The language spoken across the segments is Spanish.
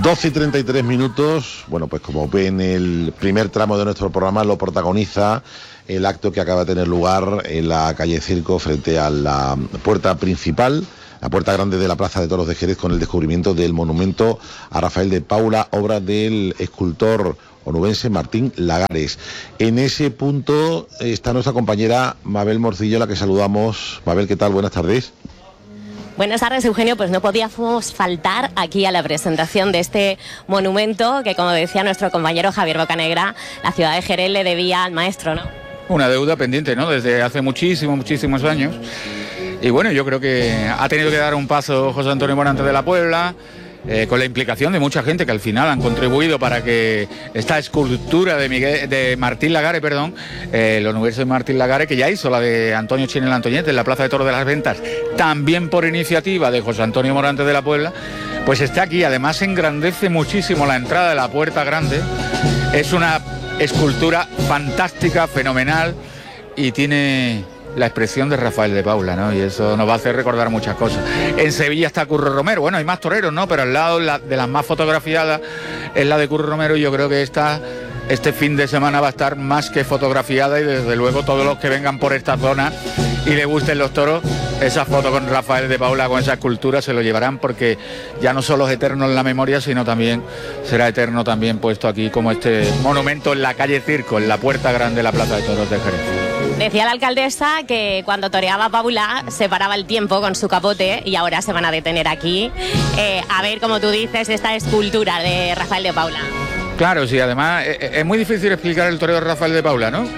12:33. Bueno, pues como ven, el primer tramo de nuestro programa lo protagoniza el acto que acaba de tener lugar en la calle Circo frente a la puerta principal, la puerta grande de la Plaza de Toros de Jerez, con el descubrimiento del monumento a Rafael de Paula, obra del escultor onubense Martín Lagares. En ese punto está nuestra compañera Mabel Morcillo, a la que saludamos. Mabel, ¿qué tal? Buenas tardes. Buenas tardes, Eugenio. Pues no podíamos faltar aquí a la presentación de este monumento que, como decía nuestro compañero Javier Bocanegra, la ciudad de Jerez le debía al maestro, ¿no? Una deuda pendiente, ¿no? Desde hace muchísimos años. Y bueno, yo creo que ha tenido que dar un paso José Antonio Morante de la Puebla, con la implicación de mucha gente que al final han contribuido para que esta escultura de Martín Lagares, el onubense Martín Lagares, que ya hizo la de Antonio Chinel Antoñete en la Plaza de Toros de las Ventas, también por iniciativa de José Antonio Morante de la Puebla, pues está aquí. Además engrandece muchísimo la entrada de la puerta grande. Es una escultura fantástica, fenomenal, y tiene la expresión de Rafael de Paula, ¿no? Y eso nos va a hacer recordar muchas cosas. En Sevilla está Curro Romero. Bueno, hay más toreros, ¿no? Pero al lado de las más fotografiadas es la de Curro Romero, y yo creo que este fin de semana va a estar más que fotografiada, y desde luego todos los que vengan por esta zona y le gusten los toros, esa foto con Rafael de Paula, con esa escultura, se lo llevarán, porque ya no solo es eterno en la memoria, sino también será eterno también puesto aquí como este monumento en la calle Circo, en la puerta grande de la Plaza de Toros de Jerez. Decía la alcaldesa que cuando toreaba Paula se paraba el tiempo con su capote, y ahora se van a detener aquí a ver, como tú dices, esta escultura de Rafael de Paula. Claro, sí, además es muy difícil explicar el toreo de Rafael de Paula, ¿no?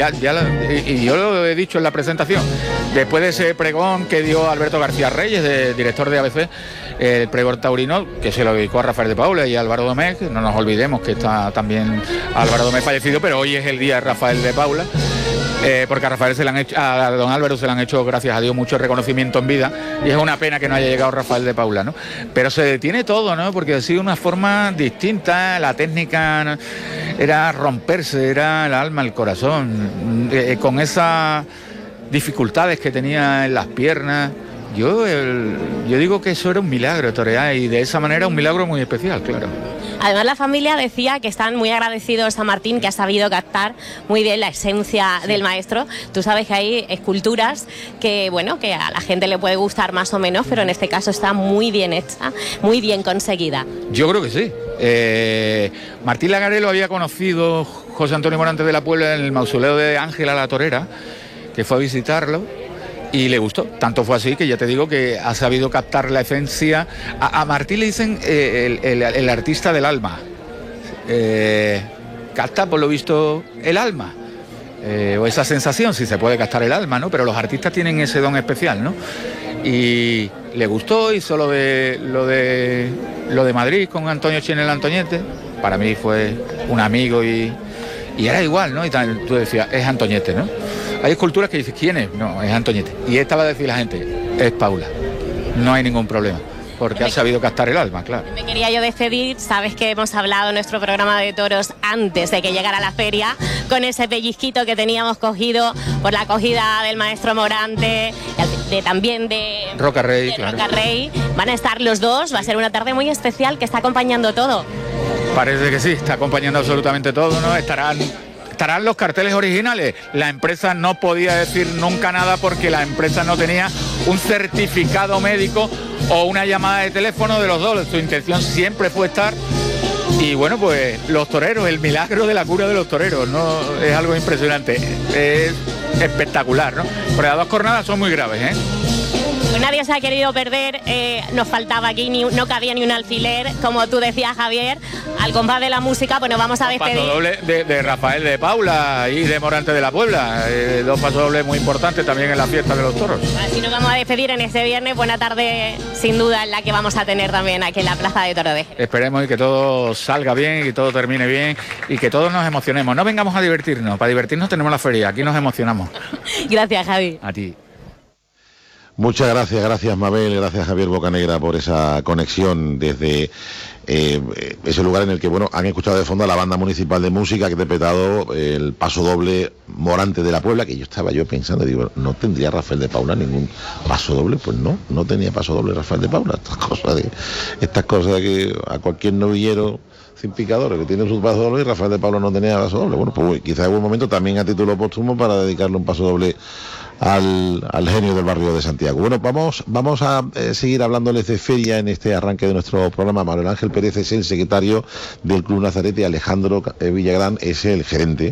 Y yo lo he dicho en la presentación. Después de ese pregón que dio Alberto García Reyes, director de ABC, el pregón taurino, que se lo dedicó a Rafael de Paula y a Álvaro Domecq, no nos olvidemos que está también Álvaro Domecq fallecido, pero hoy es el día de Rafael de Paula. Porque a Rafael a don Álvaro se le han hecho, gracias a Dios, mucho reconocimiento en vida, y es una pena que no haya llegado Rafael de Paula, ¿no? Pero se detiene todo, ¿no? Porque ha sido una forma distinta, la técnica era romperse, era el alma, el corazón, con esas dificultades que tenía en las piernas. Yo digo que eso era un milagro, torear, y de esa manera un milagro muy especial, claro. Además, la familia decía que están muy agradecidos a Martín, que ha sabido captar muy bien la esencia del maestro. Tú sabes que hay esculturas que, bueno, que a la gente le puede gustar más o menos, pero en este caso está muy bien hecha, muy bien conseguida. Yo creo que sí. Martín Lagares lo había conocido José Antonio Morante de la Puebla en el mausoleo de Ángela la Torera, que fue a visitarlo, y le gustó. Tanto fue así que ya te digo que ha sabido captar la esencia. A Martín le dicen el artista del alma. Capta, por lo visto, el alma. O esa sensación, si se puede captar el alma, ¿no? Pero los artistas tienen ese don especial, ¿no? Y le gustó, hizo lo de Madrid con Antonio Chinel Antoñete. Para mí fue un amigo y era igual, ¿no? Y tú decías, es Antoñete, ¿no? Hay esculturas que dices, ¿quién es? No, es Antoñete. Y esta va a decir la gente, es Paula. No hay ningún problema, porque ha sabido captar el alma, claro. Me quería yo despedir. Sabes que hemos hablado en nuestro programa de toros antes de que llegara la feria, con ese pellizquito que teníamos cogido por la acogida del maestro Morante, también de Roca Rey, claro. Roca Rey. Van a estar los dos, va a ser una tarde muy especial que está acompañando todo. Parece que sí, está acompañando absolutamente todo, ¿no? Estarán los carteles originales. La empresa no podía decir nunca nada porque la empresa no tenía un certificado médico o una llamada de teléfono de los dos. Su intención siempre fue estar. Y bueno, pues los toreros, el milagro de la cura de los toreros, ¿no? Es algo impresionante, es espectacular, ¿no? Porque las dos jornadas son muy graves, ¿eh? Pues nadie se ha querido perder, nos faltaba aquí, no cabía ni un alfiler, como tú decías, Javier, al compás de la música. Pues nos vamos a despedir. Paso doble de Rafael de Paula y de Morante de la Puebla, dos pasos dobles muy importantes también en la fiesta de los toros. Así nos vamos a despedir en este viernes, buena tarde sin duda en la que vamos a tener también aquí en la Plaza de Toros de Jerez. Esperemos y que todo salga bien y que todo termine bien y que todos nos emocionemos, no vengamos a divertirnos, para divertirnos tenemos la feria, aquí nos emocionamos. Gracias, Javi. A ti. Muchas gracias Mabel, gracias Javier Bocanegra por esa conexión desde es el lugar en el que, bueno, han escuchado de fondo a la banda municipal de música que ha interpretado el paso doble Morante de la Puebla, que yo estaba pensando, digo, ¿no tendría Rafael de Paula ningún paso doble? Pues no tenía paso doble Rafael de Paula. Estas cosas de que a cualquier novillero sin picadores que tiene su paso doble, y Rafael de Paula no tenía paso doble. Bueno, pues quizás en algún momento también a título póstumo para dedicarle un paso doble al genio del barrio de Santiago. Bueno, vamos a seguir hablándoles de feria en este arranque de nuestro programa. Manuel Ángel Pérez es el secretario del Club Nazarete, Alejandro Villagrán es el gerente.